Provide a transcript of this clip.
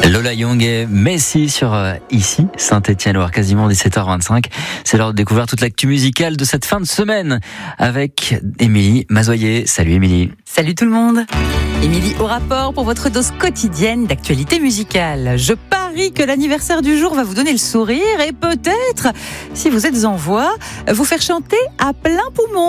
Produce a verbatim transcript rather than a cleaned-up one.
Lola Young et Messi sur euh, ici, Saint-Etienne, ou quasiment dix-sept heures vingt-cinq. C'est l'heure de découvrir toute l'actu musicale de cette fin de semaine avec Émilie Mazoyer. Salut Émilie. Salut tout le monde. Émilie au rapport pour votre dose quotidienne d'actualité musicale. Je parie que l'anniversaire du jour va vous donner le sourire et peut-être, si vous êtes en voix, vous faire chanter à plein poumon.